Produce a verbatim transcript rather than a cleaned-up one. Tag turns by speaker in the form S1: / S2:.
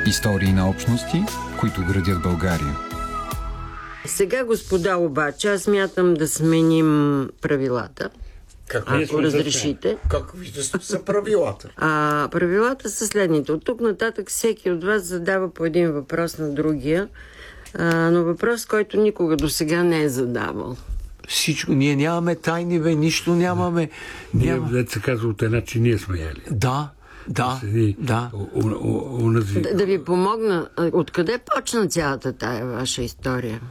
S1: Истории на общности, които градят България.
S2: Сега, господа, обаче, аз мятам да сменим правилата.
S3: Как
S2: ако разрешите.
S3: Какви ще са правилата?
S2: А, правилата са следните. От тук нататък всеки от вас задава по един въпрос на другия, а, но въпрос, който никога до сега не е задавал.
S4: Всичко. Ние нямаме тайни, бе, нищо нямаме.
S5: Ние,
S4: Няма...
S5: да се казва, от една, че ние сме яли.
S4: Да, да,
S5: Седи,
S4: да.
S5: У, у, у, у,
S2: да. Да ви помогна. Откъде почна цялата тая ваша история?